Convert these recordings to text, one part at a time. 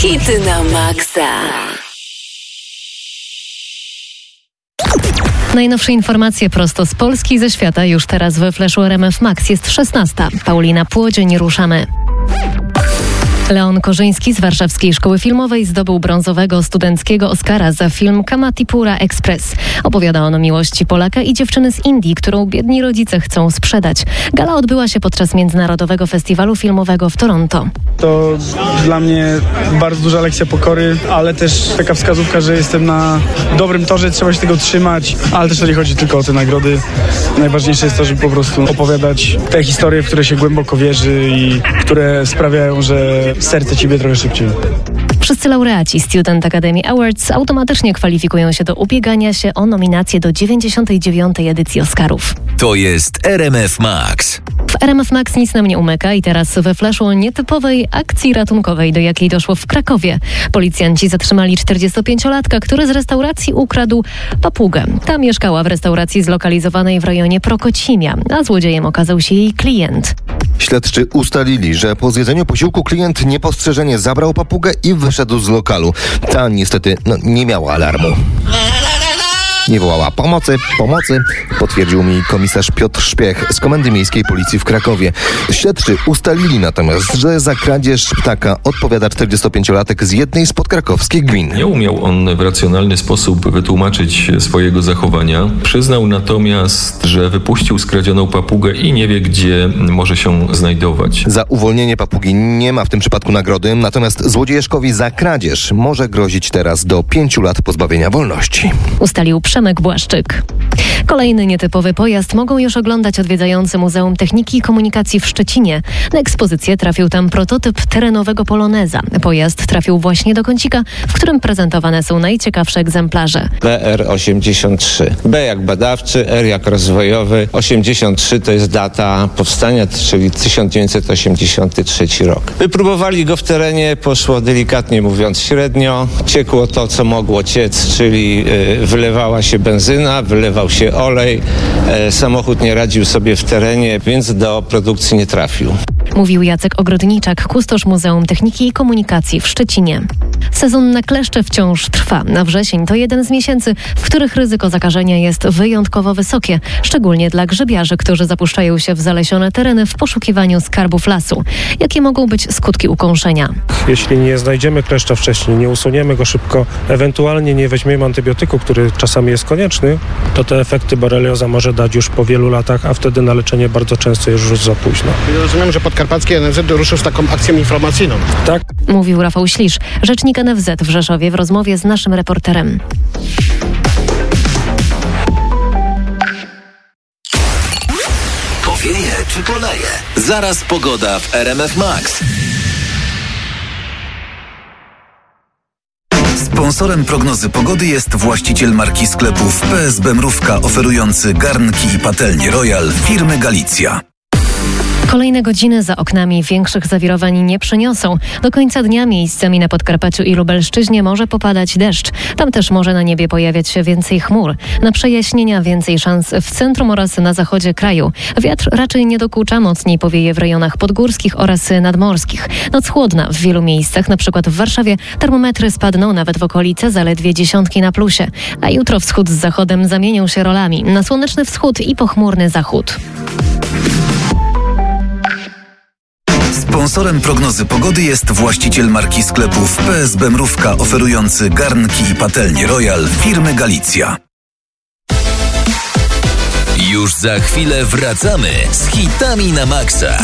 Hity na maksa. Najnowsze informacje prosto z Polski i ze świata już teraz we Flashu RMF Max. Jest 16. Paulina Płodzień, ruszamy. Leon Korzyński z Warszawskiej Szkoły Filmowej zdobył brązowego studenckiego Oscara za film Kamatipura Express. Opowiada on o miłości Polaka i dziewczyny z Indii, którą biedni rodzice chcą sprzedać. Gala odbyła się podczas Międzynarodowego Festiwalu Filmowego w Toronto. To dla mnie bardzo duża lekcja pokory, ale też taka wskazówka, że jestem na dobrym torze, trzeba się tego trzymać, ale też nie chodzi tylko o te nagrody. Najważniejsze jest to, żeby po prostu opowiadać te historie, w które się głęboko wierzy i które sprawiają, że serce ci bije trochę szybciej. Wszyscy laureaci Student Academy Awards automatycznie kwalifikują się do ubiegania się o nominację do 99. edycji Oscarów. To jest RMF Max. W RMF Max nic nam nie umyka i teraz we Flashu o nietypowej akcji ratunkowej, do jakiej doszło w Krakowie. Policjanci zatrzymali 45-latka, który z restauracji ukradł papugę. Ta mieszkała w restauracji zlokalizowanej w rejonie Prokocimia, a złodziejem okazał się jej klient. Śledczy ustalili, że po zjedzeniu posiłku klient niepostrzeżenie zabrał papugę i wyszedł z lokalu. Ta niestety nie miała alarmu. Nie wołała pomocy, potwierdził mi komisarz Piotr Szpiech z Komendy Miejskiej Policji w Krakowie. Śledczy ustalili natomiast, że za kradzież ptaka odpowiada 45-latek z jednej z podkrakowskich gmin. Nie umiał on w racjonalny sposób wytłumaczyć swojego zachowania. Przyznał natomiast, że wypuścił skradzioną papugę i nie wie, gdzie może się znajdować. Za uwolnienie papugi nie ma w tym przypadku nagrody, natomiast złodziejeszkowi za kradzież może grozić teraz do 5 lat pozbawienia wolności. Ustalił Przemek Błaszczyk. Kolejny nietypowy pojazd mogą już oglądać odwiedzający Muzeum Techniki i Komunikacji w Szczecinie. Na ekspozycję trafił tam prototyp terenowego Poloneza. Pojazd trafił właśnie do kącika, w którym prezentowane są najciekawsze egzemplarze. BR-83. B jak badawczy, R jak rozwojowy. 83 to jest data powstania, czyli 1983 rok. Wypróbowali go w terenie, poszło delikatnie mówiąc średnio. Ciekło to, co mogło ciec, czyli wylewała się benzyna, wylewał się olej. Samochód nie radził sobie w terenie, więc do produkcji nie trafił. Mówił Jacek Ogrodniczak, kustosz Muzeum Techniki i Komunikacji w Szczecinie. Sezon na kleszcze wciąż trwa. Na wrzesień to jeden z miesięcy, w których ryzyko zakażenia jest wyjątkowo wysokie, szczególnie dla grzybiarzy, którzy zapuszczają się w zalesione tereny w poszukiwaniu skarbów lasu. Jakie mogą być skutki ukąszenia? Jeśli nie znajdziemy kleszcza wcześniej, nie usuniemy go szybko, ewentualnie nie weźmiemy antybiotyku, który czasami jest konieczny, to te efekty borelioza może dać już po wielu latach, a wtedy na leczenie bardzo często jest już za późno. Rozumiem, że Podkarpacki NFZ ruszył z taką akcją informacyjną. Tak. Mówił Rafał Ślisz, rzecznik NFZ w Rzeszowie w rozmowie z naszym reporterem. Powieje czy poleje? Zaraz pogoda w RMF Max. Sponsorem prognozy pogody jest właściciel marki sklepów PSB Mrówka, oferujący garnki i patelnie Royal firmy Galicja. Kolejne godziny za oknami większych zawirowań nie przyniosą. Do końca dnia miejscami na Podkarpaciu i Lubelszczyźnie może popadać deszcz. Tam też może na niebie pojawiać się więcej chmur. Na przejaśnienia więcej szans w centrum oraz na zachodzie kraju. Wiatr raczej nie dokucza, mocniej powieje w rejonach podgórskich oraz nadmorskich. Noc chłodna w wielu miejscach, na przykład w Warszawie, termometry spadną nawet w okolice zaledwie 10 na plusie. A jutro wschód z zachodem zamienią się rolami na słoneczny wschód i pochmurny zachód. Sponsorem prognozy pogody jest właściciel marki sklepów PSB Mrówka, oferujący garnki i patelnie Royal firmy Galicja. Już za chwilę wracamy z hitami na maksa.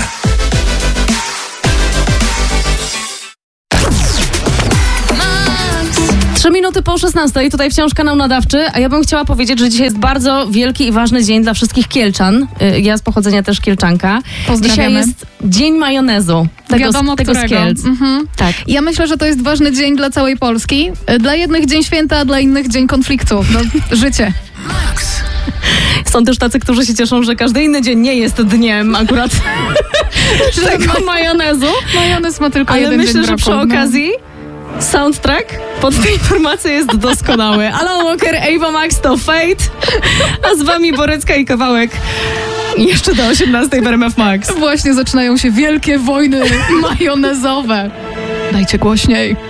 Trzy minuty po 16. Tutaj wciąż kanał nadawczy, a ja bym chciała powiedzieć, że dzisiaj jest bardzo wielki i ważny dzień dla wszystkich Kielczan. Ja z pochodzenia też Kielczanka. Dzisiaj jest Dzień Majonezu. Tego z Kielc. Tak. Ja myślę, że to jest ważny dzień dla całej Polski. Dla jednych dzień święta, a dla innych dzień konfliktu. Życie. Są też tacy, którzy się cieszą, że każdy inny dzień nie jest dniem akurat tego majonezu. Majonez ma tylko jeden dzień. Ale myślę, że przy okazji soundtrack pod tę informację jest doskonały. Alan Walker, Ava Max to Fate, a z wami Borecka i Kawałek. I jeszcze do 18 w RMF Max. Właśnie zaczynają się wielkie wojny majonezowe. Dajcie głośniej.